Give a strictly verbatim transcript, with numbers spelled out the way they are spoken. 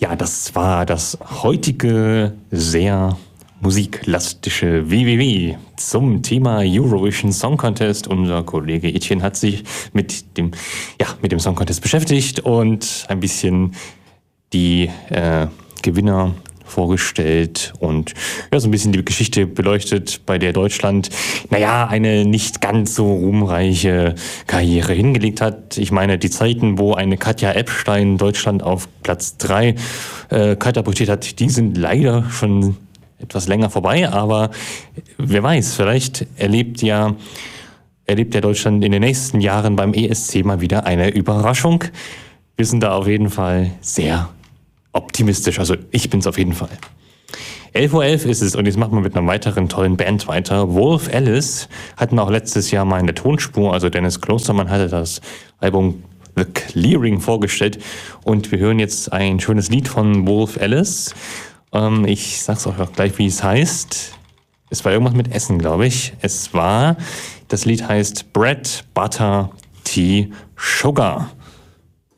Ja, das war das heutige sehr musiklastische W W W zum Thema Eurovision Song Contest. Unser Kollege Etienne hat sich mit dem, ja, mit dem Song Contest beschäftigt und ein bisschen die äh, Gewinner vorgestellt und ja, so ein bisschen die Geschichte beleuchtet, bei der Deutschland, naja, eine nicht ganz so ruhmreiche Karriere hingelegt hat. Ich meine, die Zeiten, wo eine Katja Epstein Deutschland auf Platz drei äh, katapultiert hat, die sind leider schon etwas länger vorbei, aber wer weiß, vielleicht erlebt ja, erlebt ja Deutschland in den nächsten Jahren beim E S C mal wieder eine Überraschung. Wir sind da auf jeden Fall sehr optimistisch, also ich bin's auf jeden Fall. elf Uhr elf ist es und jetzt machen wir mit einer weiteren tollen Band weiter. Wolf Alice hatten wir auch letztes Jahr mal in der Tonspur, also Dennis Klostermann hatte das Album The Clearing vorgestellt und wir hören jetzt ein schönes Lied von Wolf Alice. Ähm, ich sag's auch gleich, wie es heißt. Es war irgendwas mit Essen, glaube ich. Es war, das Lied heißt Bread, Butter, Tea, Sugar.